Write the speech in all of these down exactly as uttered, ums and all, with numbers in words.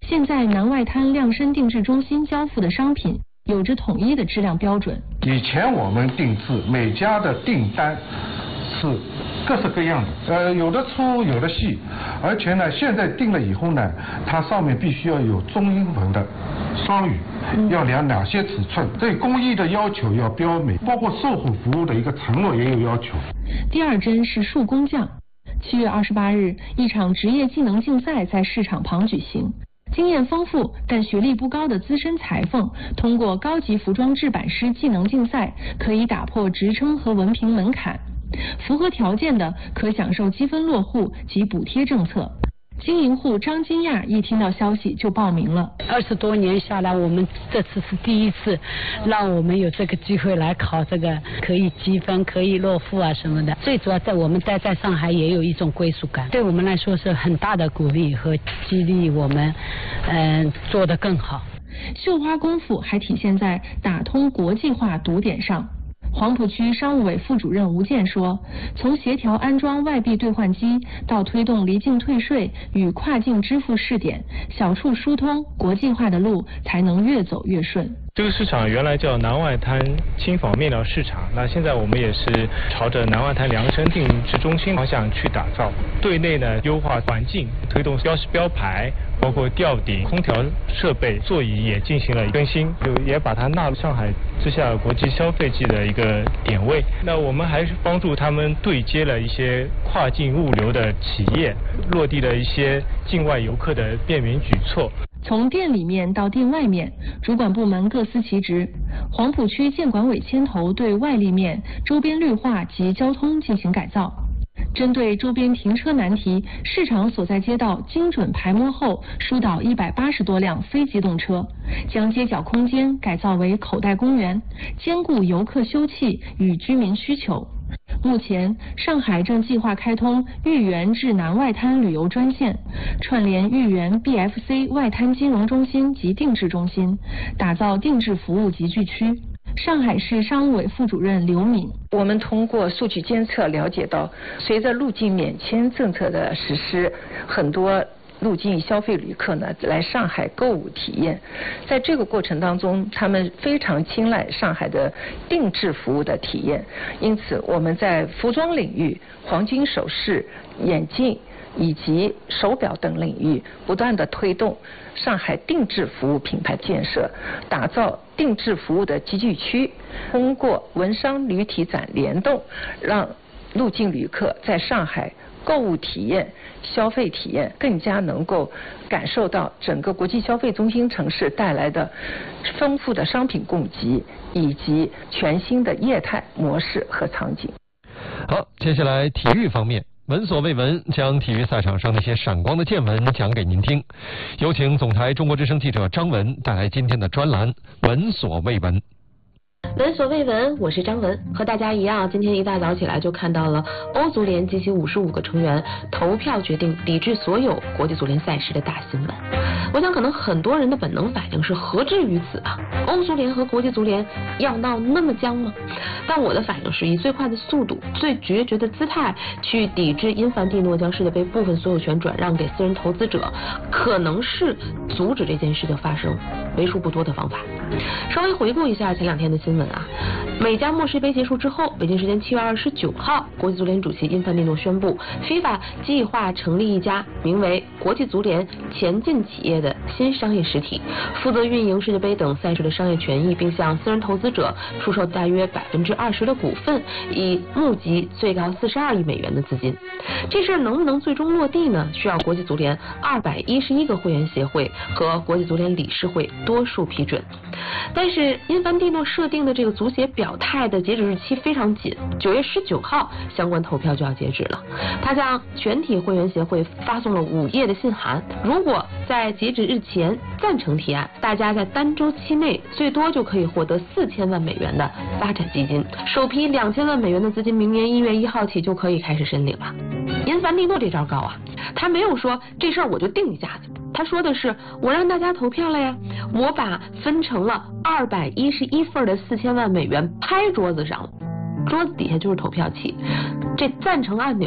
现在南外滩量身定制中心交付的商品有着统一的质量标准。 以前我们定制每家的订单是各式各样的，呃，有的粗有的细，而且呢，现在定了以后呢，它上面必须要有中英文的双语，要量哪些尺寸，对工艺的要求要标美，包括售后服务的一个承诺也有要求。 第二针是树工匠。七月二十八日，一场职业技能竞赛在市场旁举行。经验丰富但学历不高的资深裁缝，通过高级服装制版师技能竞赛，可以打破职称和文凭门槛。符合条件的可享受积分落户及补贴政策。经营户张金亚一听到消息就报名了。 二十多年下来，我们这次是第一次让我们有这个机会来考这个，可以积分，可以落户啊什么的。最主要在我们待在上海也有一种归属感，对我们来说是很大的鼓励和激励我们，嗯、呃，做得更好。 绣花功夫还体现在打通国际化读点上。黄浦区商务委副主任吴健说，从协调安装外币兑换机到推动离境退税与跨境支付试点，小处疏通，国际化的路才能越走越顺。 这个市场原来叫南外滩轻纺面料市场，那现在我们也是朝着南外滩量身定制中心方向去打造。对内呢，优化环境，推动标识标牌，包括吊顶、空调设备、座椅也进行了更新，就也把它纳入上海之下国际消费季的一个点位。那我们还是帮助他们对接了一些跨境物流的企业，落地了一些境外游客的便民举措。 从店里面到店外面，主管部门各司其职。黄浦区建管委牵头对外立面、周边绿化及交通进行改造。针对周边停车难题，市场所在街道精准排摸后疏导一百八十多辆非机动车，将街角空间改造为口袋公园，兼顾游客休憩与居民需求。目前，上海正计划开通豫园至南外滩旅游专线，串联豫园 B F C 外滩金融中心及定制中心，打造定制服务集聚区。上海市商务委副主任刘敏， 我们通过数据监测了解到，随着入境免签政策的实施，很多入境消费旅客呢来上海购物体验，在这个过程当中，他们非常青睐上海的定制服务的体验，因此我们在服装领域、黄金首饰、眼镜以及手表等领域不断的推动上海定制服务品牌建设，打造定制服务的集聚区，通过文商旅体展联动，让入境旅客在上海购物体验、消费体验更加能够感受到整个国际消费中心城市带来的丰富的商品供给以及全新的业态模式和场景。 好，接下来体育方面，闻所未闻，将体育赛场上那些闪光的见闻讲给您听。有请总台中国之声记者张文带来今天的专栏《闻所未闻》。 闻所未闻，我是张文，和大家一样，今天一大早起来就看到了欧足联及其五十五个成员投票决定抵制所有国际足联赛事的大新闻。我想可能很多人的本能反应是何至于此啊？欧足联和国际足联要闹那么僵吗？但我的反应是以最快的速度、最决绝的姿态去抵制因凡蒂诺将世界杯部分所有权转让给私人投资者，可能是阻止这件事的发生为数不多的方法。稍微回顾一下前两天的新闻啊，美加墨世杯结束之后，北京时间七月二十九号，国际足联主席因凡蒂诺宣布 FIFA 计划成立一家名为国际足联前进企业的新商业实体，负责运营世界杯等赛事的商业权益，并向私人投资者出售大约百分之二十的股份，以募集最高四十二亿美元的资金。这事儿能不能最终落地呢？需要国际足联二百一十一个会员协会和国际足联理事会多数批准。但是因凡蒂诺设定的这个足协表态的截止日期非常紧，九月十九号相关投票就要截止了。他向全体会员协会发送了五页的信函，如果在截止日前赞成提案，大家在单周期内最多就可以获得四千万美元的发展基金，首批两千万美元的资金明年一月一号起就可以开始申领了。因凡蒂诺这招高啊，他没有说这事儿我就定一下子，他说的是我让大家投票了呀，我把分成了二百一十一份的四千万美元拍桌子上了，桌子底下就是投票器，这赞成按钮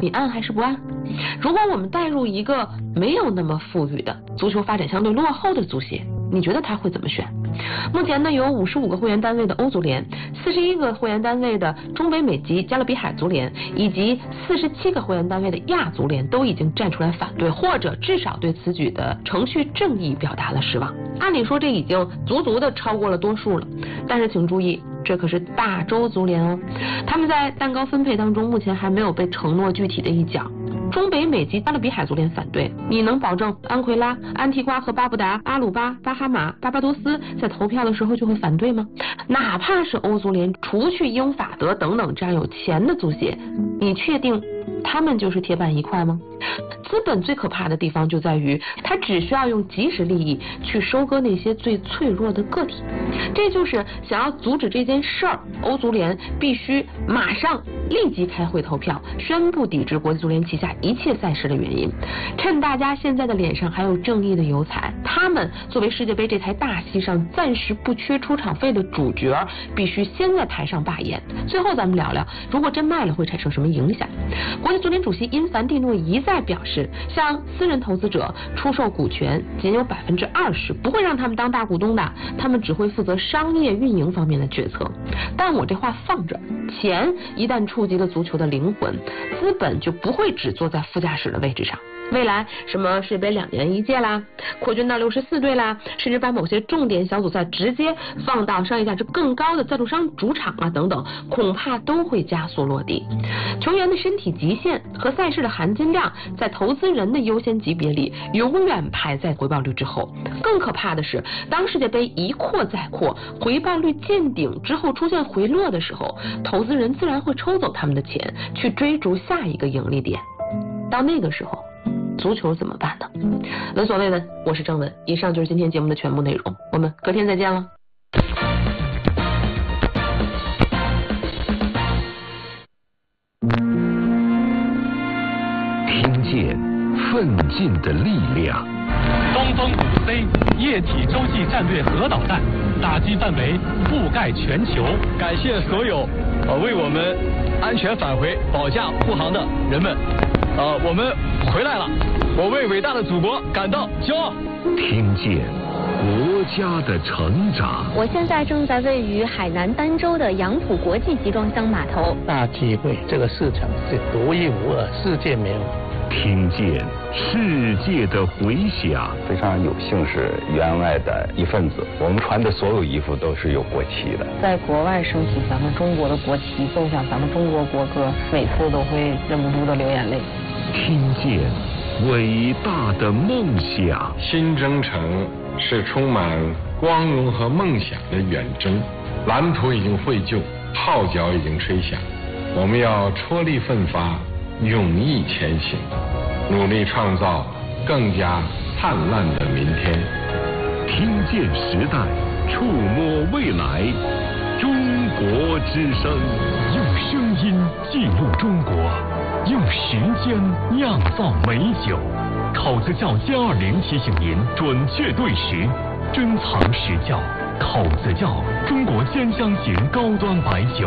你按还是不按？如果我们带入一个没有那么富裕的、足球发展相对落后的足协，你觉得他会怎么选？目前呢，有五十五个会员单位的欧足联，四十一个会员单位的中北美及加勒比海足联，以及四十七个会员单位的亚足联都已经站出来反对，或者至少对此举的程序正义表达了失望。按理说这已经足足的超过了多数了，但是请注意，这可是大洲足联哦，他们在蛋糕分配当中目前还没有被承诺具体的一角。中北美及加勒比海足联反对，你能保证安奎拉、安提瓜和巴布达、阿鲁巴、巴哈马、巴巴多斯在投票的时候就会反对吗？哪怕是欧足联，除去英法德等等这样有钱的足协，你确定他们就是铁板一块吗？资本最可怕的地方就在于，它只需要用即时利益去收割那些最脆弱的个体。这就是想要阻止这件事儿，欧足联必须马上立即开会投票，宣布抵制国际足联旗下一切赛事的原因。趁大家现在的脸上还有正义的油彩，他们作为世界杯这台大戏上暂时不缺出场费的主角，必须先在台上罢演。最后咱们聊聊，如果真卖了会产生什么影响？国际足联主席因凡蒂诺一再表示，向私人投资者出售股权仅有百分之二十，不会让他们当大股东的，他们只会负责商业运营方面的决策。但我这话放着，钱一旦触及了足球的灵魂，资本就不会只坐在副驾驶的位置上。未来什么世界杯两年一届啦，扩军到六十四队啦，甚至把某些重点小组赛直接放到商业价值更高的赞助商主场啊等等，恐怕都会加速落地。球员的身体极限和赛事的含金量，在投资人的优先级别里永远排在回报率之后。更可怕的是，当世界杯一扩再扩，回报率见顶之后出现回落的时候，投资人自然会抽走他们的钱，去追逐下一个盈利点。到那个时候，足球怎么办呢？闻所未闻，我是郑文，以上就是今天节目的全部内容，我们隔天再见了。 听见奋进的力量。 东风五 C 液体洲际战略核导弹，打击范围覆盖全球。 感谢所有呃为我们安全返回保驾护航的人们。呃，我们回来了，我为伟大的祖国感到骄傲。 听见国家的成长。 我现在正在位于海南儋州的杨浦国际集装箱码头。 大机会，这个市场是独一无二，世界没有。 听见世界的回响。 非常有幸是员外的一份子，我们穿的所有衣服都是有国旗的。 在国外升起咱们中国的国旗，奏响咱们中国国歌，每次都会忍不住的流眼泪。 听见伟大的梦想。 新征程是充满光荣和梦想的远征，蓝图已经绘就，号角已经吹响，我们要踔厉奋发，勇毅前行，努力创造更加灿烂的明天。 听见时代，触摸未来，中国之声。 用声音记录中国，用时间酿造美酒。烤子窖歼二零提醒您准确对时，珍藏实窖。烤子窖，中国鲜香型高端白酒。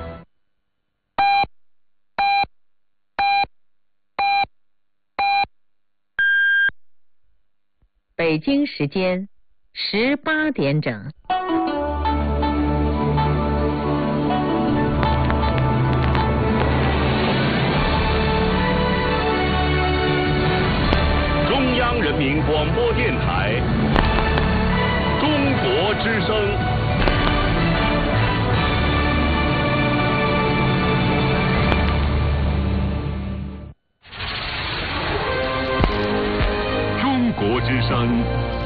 北京时间十八点整。 中央人民广播电台，中国之声。中国之声